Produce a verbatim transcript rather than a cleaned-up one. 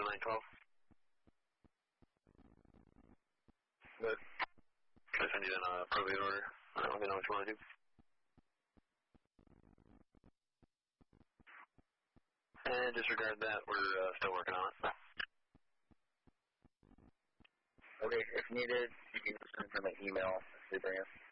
to nine twelve. Good. Can I send you in a probate order? I don't know what you want to do. And disregard that, we're uh, still working on it. Okay, if needed, you can send from an email if they bring us.